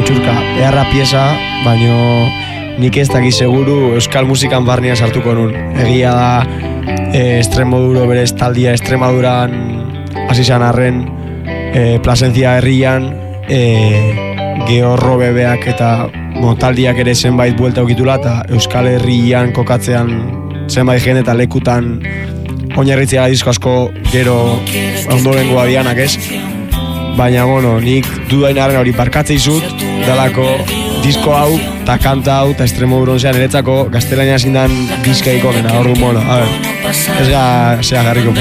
txurka beharra pieza, baino nik ez daki seguru euskal musikan barnean sartuko nun. Egia da Extremoduro bere estaldia Extremaduran hasi zan arren, Plasentzia herrian, Georro bebeak eta taldiak ere zenbait buelta okitula, eta Euskal Herrian kokatzean zenbait jende eta lekutan oinarritzea disko asko gero ondorengoa dianak ez. Baina, nik dudainaren hori barkatzei zut, dalako disko hau, eta kanta hau, eta Extremoduron zean eretzako gaztelania zindan diskaiko gena, orduan, a ver, ez ga, zea garriko.